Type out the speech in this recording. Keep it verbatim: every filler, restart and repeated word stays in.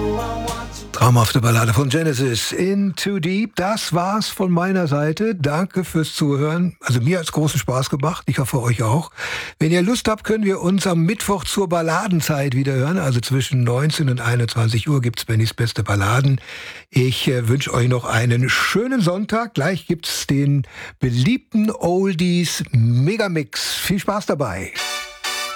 Traumhafte Ballade von Genesis, In Too Deep. Das war's von meiner Seite. Danke fürs Zuhören. Also mir hat's großen Spaß gemacht. Ich hoffe, euch auch. Wenn ihr Lust habt, können wir uns am Mittwoch zur Balladenzeit wieder hören. Also zwischen neunzehn und einundzwanzig Uhr gibt's Bennys beste Balladen. Ich äh, wünsche euch noch einen schönen Sonntag. Gleich gibt's den beliebten Oldies Megamix. Viel Spaß dabei.